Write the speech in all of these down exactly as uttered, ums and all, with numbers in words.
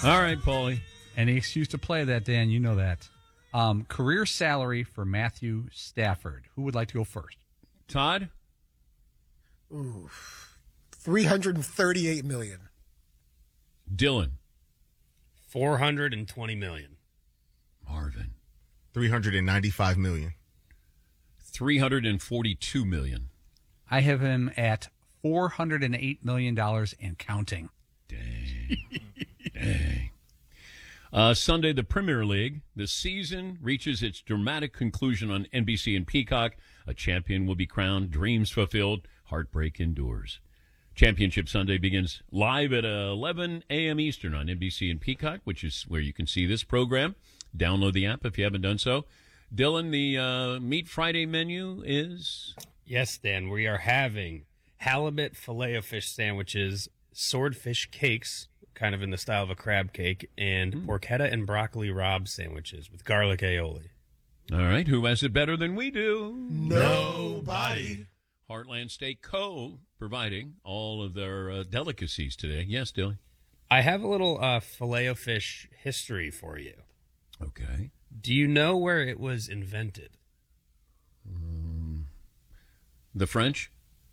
All right, Paulie. Any excuse to play that, Dan. You know that. Um, career salary for Matthew Stafford. Who would like to go first? Todd? Ooh, three hundred thirty-eight million dollars. Dylan? four hundred twenty million dollars. Marvin? three hundred ninety-five million dollars. three hundred forty-two million dollars. I have him at four hundred eight million dollars and counting. Dang. Dang. Uh, Sunday, the Premier League. The season reaches its dramatic conclusion on N B C and Peacock. A champion will be crowned, dreams fulfilled, heartbreak endures. Championship Sunday begins live at eleven a.m. Eastern on N B C and Peacock, which is where you can see this program. Download the app if you haven't done so. Dylan, the uh, Meat Friday menu is? Yes, Dan, we are having halibut filet-o-fish sandwiches, swordfish cakes, kind of in the style of a crab cake, and mm. porchetta and broccoli rabe sandwiches with garlic aioli. All right, who has it better than we do? Nobody. Heartland Steak Co. providing all of their uh, delicacies today. Yes, Dylan? I have a little uh, filet-o-fish history for you. Okay. Do you know where it was invented? Um, the French?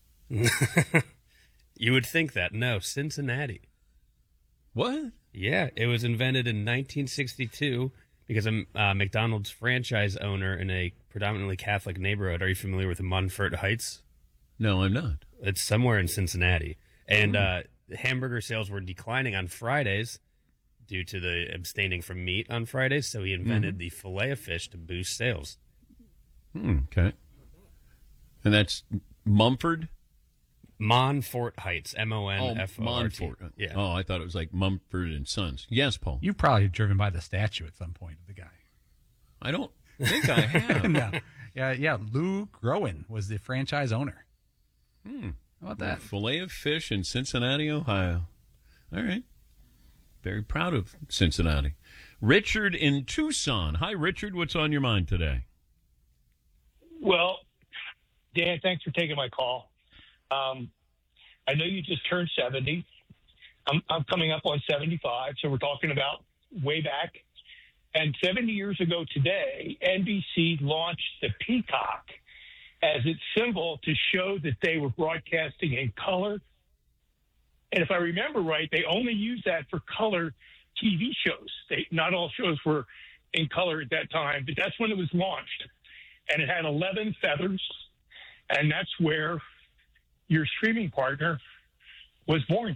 You would think that. No, Cincinnati. What? Yeah, it was invented in nineteen sixty-two because a uh, McDonald's franchise owner in a predominantly Catholic neighborhood. Are you familiar with Montfort Heights? No, I'm not. It's somewhere in Cincinnati. And uh, hamburger sales were declining on Fridays due to the abstaining from meat on Fridays, so he invented mm-hmm. the filet-o-fish to boost sales. Hmm, okay. And that's Mumford? Montfort Heights, M O N F O R T. Oh, Montfort. Yeah. Oh, I thought it was like Mumford and Sons. Yes, Paul. You've probably driven by the statue at some point of the guy. I don't think I have. No. Yeah, yeah. Lou Groen was the franchise owner. Hmm. How about that? Filet of fish in Cincinnati, Ohio. All right. Very proud of Cincinnati. Richard in Tucson. Hi, Richard. What's on your mind today? Well, Dan, thanks for taking my call. Um, I know you just turned seventy. I'm, I'm coming up on seventy-five, so we're talking about way back. And seventy years ago today, N B C launched the Peacock as its symbol to show that they were broadcasting in color. And if I remember right, they only used that for color T V shows. They, not all shows were in color at that time, but that's when it was launched. And it had eleven feathers, and that's where your streaming partner was born.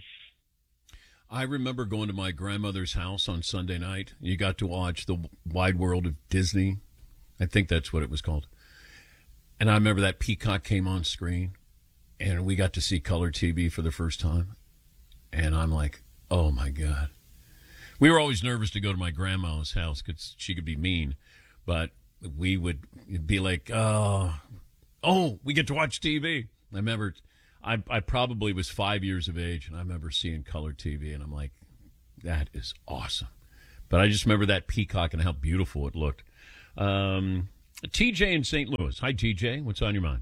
I remember going to my grandmother's house on Sunday night. You got to watch The Wide World of Disney. I think that's what it was called. And I remember that Peacock came on screen, and we got to see color T V for the first time. And I'm like, oh, my God. We were always nervous to go to my grandma's house because she could be mean. But we would be like, oh, oh, we get to watch T V. I remember I, I probably was five years of age, and I remember seeing color T V, and I'm like, that is awesome. But I just remember that Peacock and how beautiful it looked. Um, T J in Saint Louis. Hi, T J. What's on your mind?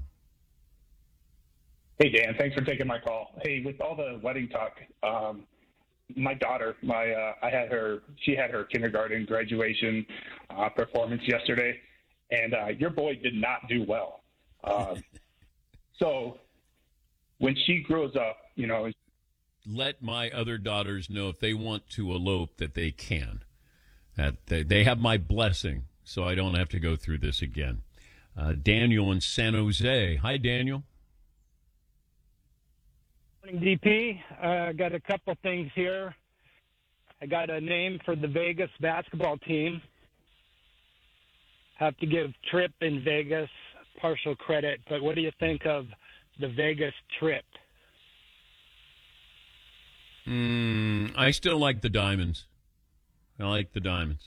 Hey, Dan. Thanks for taking my call. Hey, with all the wedding talk, um, my daughter, my uh, I had her. She had her kindergarten graduation uh, performance yesterday, and uh, your boy did not do well. Uh, so when she grows up, you know, let my other daughters know if they want to elope that they can. That they, they have my blessing, so I don't have to go through this again. Uh, Daniel in San Jose. Hi, Daniel. Morning, D P. I uh, got a couple things here. I got a name for the Vegas basketball team. Have to give Trip in Vegas partial credit, but what do you think of the Vegas Trip? Mm, I still like the Diamonds. I like the Diamonds.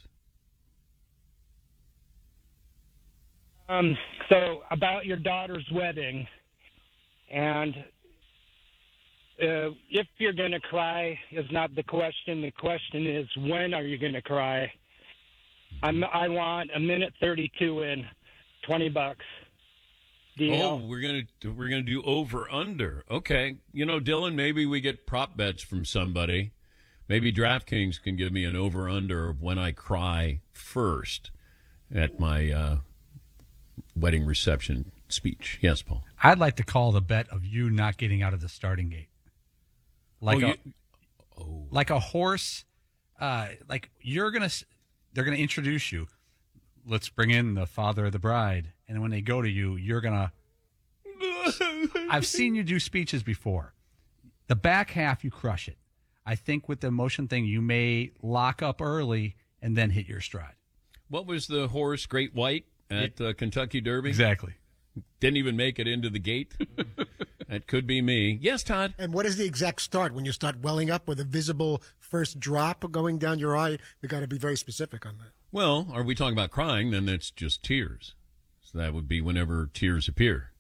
Um, so about your daughter's wedding, and uh, if you're going to cry is not the question. The question is, when are you going to cry? I'm, I want a minute thirty-two in, twenty bucks. Deal. Oh, we're gonna we're gonna do over under. Okay, you know, Dylan, maybe we get prop bets from somebody Maybe DraftKings can give me an over-under of when I cry first at my uh, wedding reception speech. Yes, Paul. I'd like to call the bet of you not getting out of the starting gate. Like Oh, a you- oh. like a horse, uh, like you're gonna, s- they're gonna introduce you. Let's bring in the father of the bride, and when they go to you, you're gonna. I've seen you do speeches before. The back half, you crush it. I think with the emotion thing, you may lock up early and then hit your stride. What was the horse, Great White, at the Kentucky Derby? Exactly. Didn't even make it into the gate. That could be me. Yes, Todd. And what is the exact start when you start welling up with a visible first drop going down your eye? You got to be very specific on that. Well, are we talking about crying? Then it's just tears. So that would be whenever tears appear.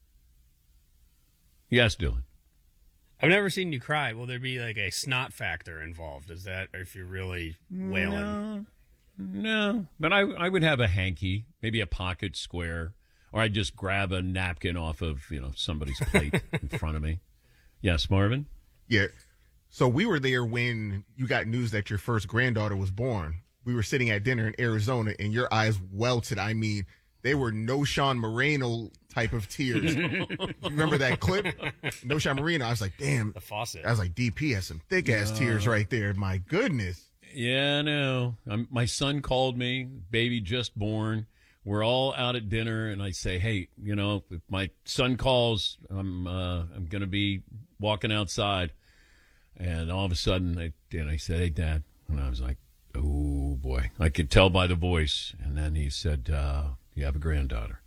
Yes, Dylan. I've never seen you cry. Will there be like a snot factor involved? Is that if you're really wailing? No, no. But I, I would have a hanky, maybe a pocket square, or I'd just grab a napkin off of you know somebody's plate in front of me. Yes, Marvin. Yeah. So we were there when you got news that your first granddaughter was born. We were sitting at dinner in Arizona, and your eyes welted. I mean, they were no Sean Moreno type of tears. You remember that clip? No Sean Moreno. I was like, damn. The faucet. I was like, D P has some thick ass tears right there. My goodness. Yeah, no. I'm, my son called me, baby just born. We're all out at dinner, and I say, hey, you know, if my son calls, I'm uh, I'm going to be walking outside. And all of a sudden, I, and I said, hey, Dad. And I was like, oh, boy. I could tell by the voice. And then he said, uh, you have a granddaughter.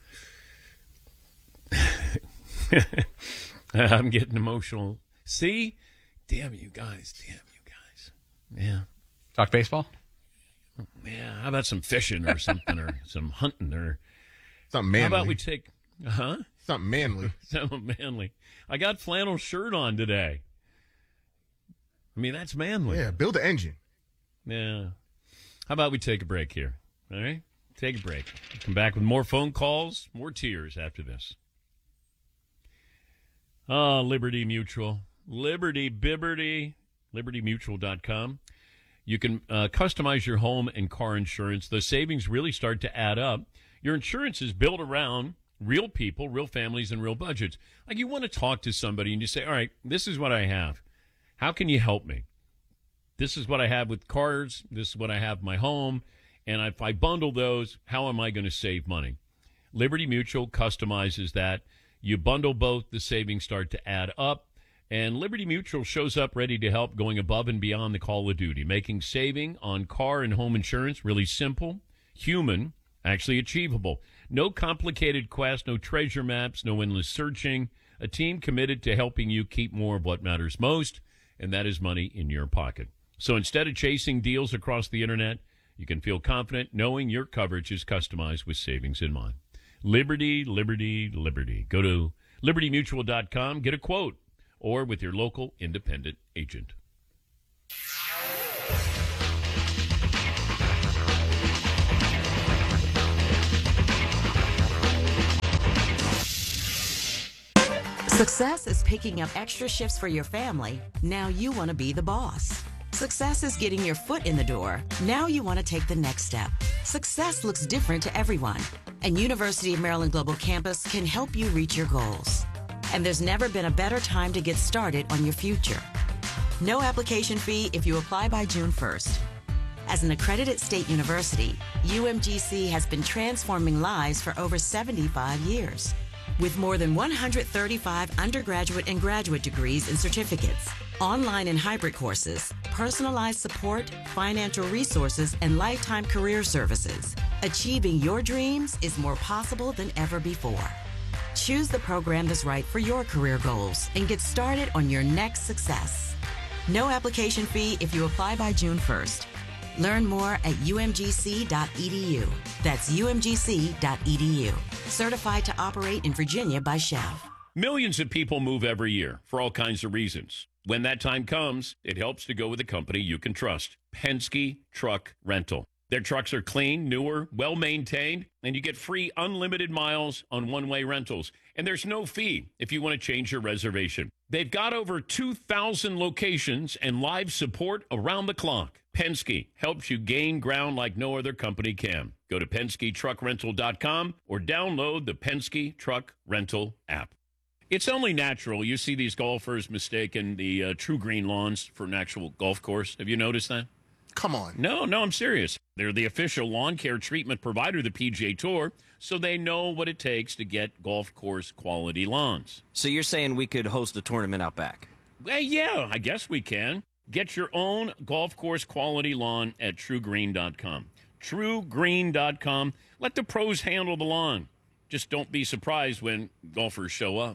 I'm getting emotional. See? Damn you guys. Damn you guys. Yeah. Talk baseball? Yeah, how about some fishing or something, or some hunting, or Something how manly. about we take, huh? Something manly. Something manly. I got flannel shirt on today. I mean, that's manly. Yeah, build the engine. Yeah. How about we take a break here? All right, take a break. Come back with more phone calls, more tears after this. Ah, Liberty Mutual, Liberty Bibberty, liberty mutual dot com. You can uh, customize your home and car insurance. The savings really start to add up. Your insurance is built around real people, real families, and real budgets. Like you want to talk to somebody and you say, all right, this is what I have. How can you help me? This is what I have with cars. This is what I have in my home. And if I bundle those, how am I going to save money? Liberty Mutual customizes that. You bundle both, the savings start to add up. And Liberty Mutual shows up ready to help, going above and beyond the call of duty, making saving on car and home insurance really simple, human, actually achievable. No complicated quest, no treasure maps, no endless searching. A team committed to helping you keep more of what matters most, and that is money in your pocket. So instead of chasing deals across the internet, you can feel confident knowing your coverage is customized with savings in mind. Liberty, liberty, liberty. Go to liberty mutual dot com, get a quote, or with your local independent agent. Success is picking up extra shifts for your family. Now you want to be the boss. Success is getting your foot in the door. Now you want to take the next step. Success looks different to everyone, and University of Maryland Global Campus can help you reach your goals. And there's never been a better time to get started on your future. No application fee if you apply by June first. As an accredited state university, U M G C has been transforming lives for over seventy-five years. With more than one hundred thirty-five undergraduate and graduate degrees and certificates, online and hybrid courses, personalized support, financial resources, and lifetime career services, achieving your dreams is more possible than ever before. Choose the program that's right for your career goals and get started on your next success. No application fee if you apply by June first. Learn more at U M G C dot E D U. That's U M G C dot E D U. Certified to operate in Virginia by S C H E V. Millions of people move every year for all kinds of reasons. When that time comes, it helps to go with a company you can trust. Penske Truck Rental. Their trucks are clean, newer, well-maintained, and you get free unlimited miles on one-way rentals. And there's no fee if you want to change your reservation. They've got over two thousand locations and live support around the clock. Penske helps you gain ground like no other company can. Go to Penske Truck Rental dot com or download the Penske Truck Rental app. It's only natural you see these golfers mistaking the uh, True Green lawns for an actual golf course. Have you noticed that? Come on. No, no, I'm serious. They're the official lawn care treatment provider of the P G A Tour, so they know what it takes to get golf course quality lawns. So you're saying we could host a tournament out back? Well, yeah, I guess we can. Get your own golf course quality lawn at True Green dot com. True Green dot com. Let the pros handle the lawn. Just don't be surprised when golfers show up.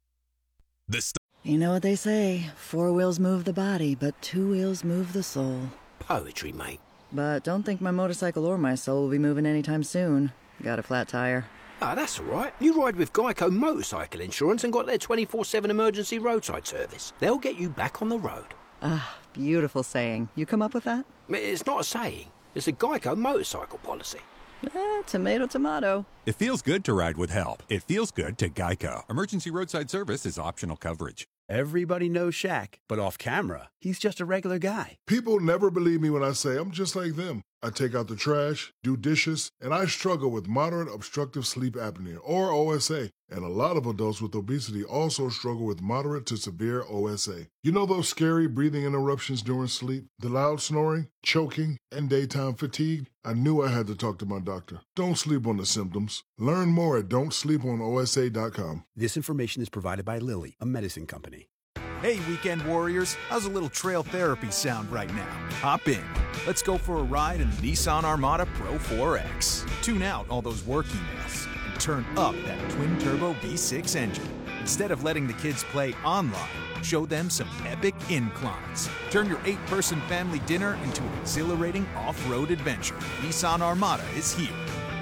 This. You know what they say, four wheels move the body, but two wheels move the soul. Poetry, mate. But don't think my motorcycle or my soul will be moving anytime soon. Got a flat tire. Ah, that's all right. You ride with Geico Motorcycle Insurance and got their twenty-four seven emergency roadside service. They'll get you back on the road. Ah, beautiful saying. You come up with that? It's not a saying. It's a Geico motorcycle policy. Eh, tomato, tomato. It feels good to ride with help. It feels good to Geico. Emergency roadside service is optional coverage. Everybody knows Shaq, but off camera, he's just a regular guy. People never believe me when I say I'm just like them. I take out the trash, do dishes, and I struggle with moderate obstructive sleep apnea, or O S A. And a lot of adults with obesity also struggle with moderate to severe O S A. You know those scary breathing interruptions during sleep, the loud snoring, choking, and daytime fatigue? I knew I had to talk to my doctor. Don't sleep on the symptoms. Learn more at don't sleep on O S A dot com. This information is provided by Lilly, a medicine company. Hey, weekend warriors, how's a little trail therapy sound right now? Hop in. Let's go for a ride in the Nissan Armada Pro four X. Tune out all those work emails and turn up that twin-turbo V six engine. Instead of letting the kids play online, show them some epic inclines. Turn your eight-person family dinner into an exhilarating off-road adventure. Nissan Armada is here.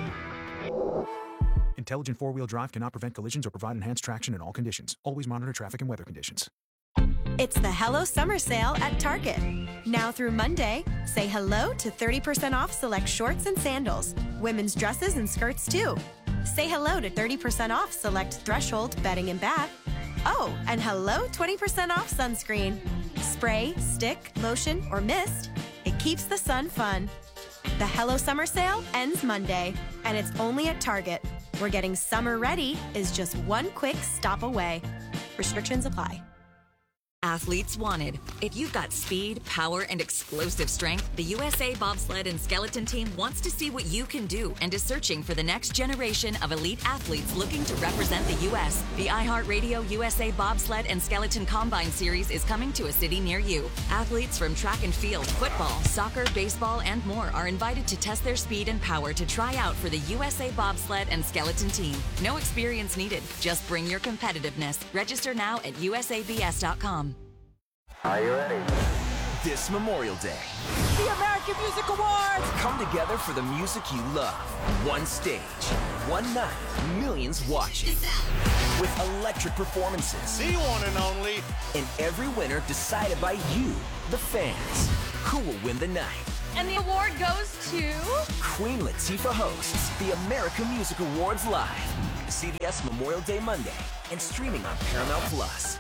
Intelligent four-wheel drive cannot prevent collisions or provide enhanced traction in all conditions. Always monitor traffic and weather conditions. It's the Hello Summer Sale at Target. Now through Monday, say hello to thirty percent off select shorts and sandals, women's dresses and skirts too. Say hello to thirty percent off select Threshold bedding and bath. Oh, and hello twenty percent off sunscreen. Spray, stick, lotion, or mist. It keeps the sun fun. The Hello Summer Sale ends Monday, and it's only at Target, where getting summer ready is just one quick stop away. Restrictions apply. Athletes wanted. If you've got speed, power, and explosive strength, the U S A Bobsled and Skeleton Team wants to see what you can do and is searching for the next generation of elite athletes looking to represent the U S The iHeartRadio U S A Bobsled and Skeleton Combine Series is coming to a city near you. Athletes from track and field, football, soccer, baseball, and more are invited to test their speed and power to try out for the U S A Bobsled and Skeleton Team. No experience needed. Just bring your competitiveness. Register now at U S A B S dot com. Are you ready? This Memorial Day, the American Music Awards come together for the music you love. One stage, one night, millions watching. With electric performances. The one and only. And every winner decided by you, the fans. Who will win the night? And the award goes to... Queen Latifah hosts the American Music Awards live. C B S Memorial Day Monday and streaming on Paramount Plus.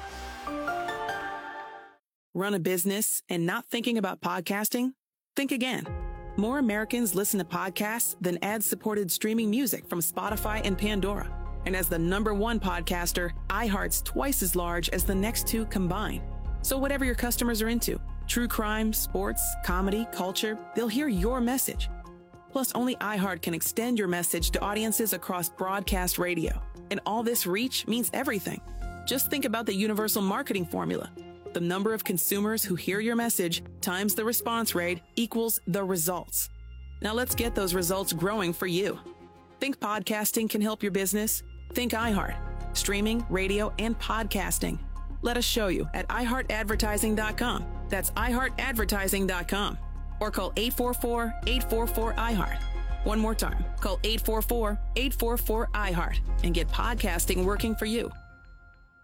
Run a business and not thinking about podcasting? Think again. More Americans listen to podcasts than ad-supported streaming music from Spotify and Pandora. And as the number one podcaster, iHeart's twice as large as the next two combined. So whatever your customers are into, true crime, sports, comedy, culture, they'll hear your message. Plus, only iHeart can extend your message to audiences across broadcast radio. And all this reach means everything. Just think about the universal marketing formula. The number of consumers who hear your message times the response rate equals the results. Now let's get those results growing for you. Think podcasting can help your business? Think iHeart. Streaming, radio, and podcasting. Let us show you at i heart advertising dot com. That's i heart advertising dot com. Or call eight four four, eight four four, I heart. One more time. Call eight four four, eight four four, I heart and get podcasting working for you.